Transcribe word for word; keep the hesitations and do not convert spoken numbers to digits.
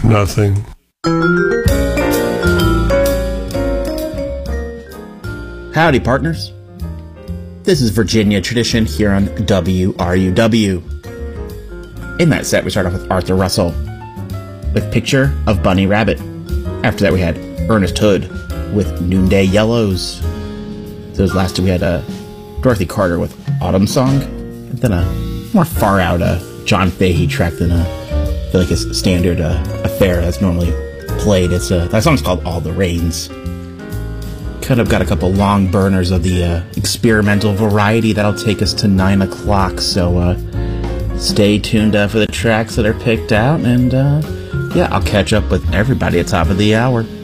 nothing. Howdy, partners. This is Virginia Tradition here on W R U W. In that set, we start off with Arthur Russell with Picture of Bunny Rabbit. After that, we had Ernest Hood with Noonday Yellows. Those last two, we had uh, Dorothy Carter with Autumn Song, and then a more far-out uh, John Fahey track than uh, I feel like his standard uh, affair that's normally played. It's uh, that song's called All the Rains. Kind of got a couple long burners of the uh, experimental variety that'll take us to nine o'clock, so uh, stay tuned uh, for the tracks that are picked out, and uh, yeah, I'll catch up with everybody at the top of the hour.